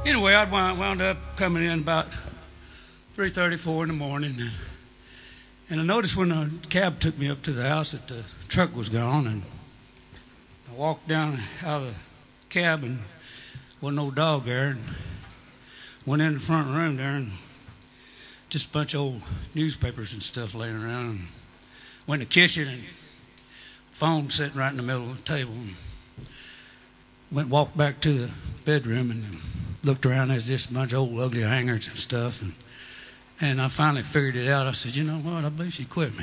Anyway, I wound up coming in about 3:34 in the morning, and I noticed when the cab took me up to the house that the truck was gone, and I walked down out of the cab and wasn't no dog there, and went in the front room there, and just a bunch of old newspapers and stuff laying around, and went in the kitchen, and phone sitting right in the middle of the table, and walked back to the bedroom and looked around. There's just a bunch of old ugly hangers and stuff, and I finally figured it out. I said, you know what, I believe she quit me.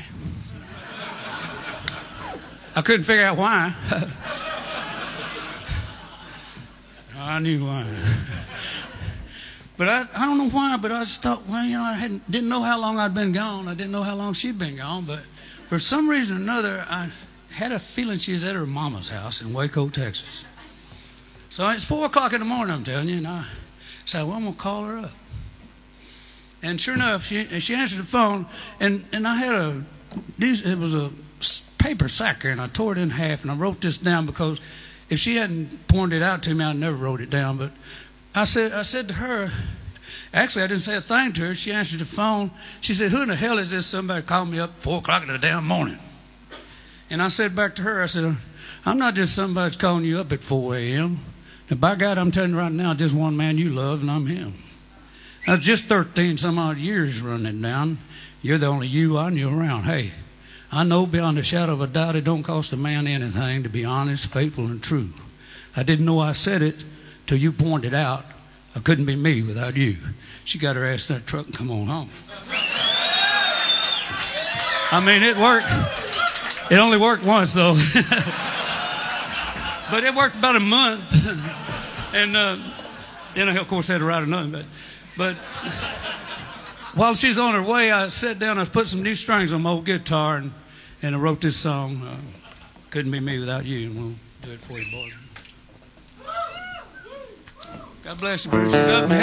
I couldn't figure out why. I knew why. But I don't know why, but I just thought, well, you know, didn't know how long I'd been gone. I didn't know how long she'd been gone, but for some reason or another, I had a feeling she was at her mama's house in Waco, Texas. So it's 4 o'clock in the morning, I'm telling you, and I said, well, I'm going to call her up. And sure enough, she answered the phone, and I had it was a paper sack here, and I tore it in half, and I wrote this down because if she hadn't pointed it out to me, I never wrote it down. But I said to her, actually, I didn't say a thing to her. She answered the phone. She said, who in the hell is this? Somebody called me up at 4 o'clock in the damn morning. And I said back to her, I said, I'm not just somebody that's calling you up at 4 a.m. Now, by God, I'm telling you right now, just one man you love, and I'm him. That's just 13 some odd years running down. You're the only you I knew around. Hey, I know beyond a shadow of a doubt it don't cost a man anything to be honest, faithful, and true. I didn't know I said it till you pointed out I couldn't be me without you. She got her ass in that truck and come on home. I mean, it worked. It only worked once, though. But it worked about a month. And then I, of course, had to write another. But while she's on her way, I sat down, I put some new strings on my old guitar, and I wrote this song, Couldn't Be Me Without You, and we'll do it for you, boys. God bless you, Bruce. She's up in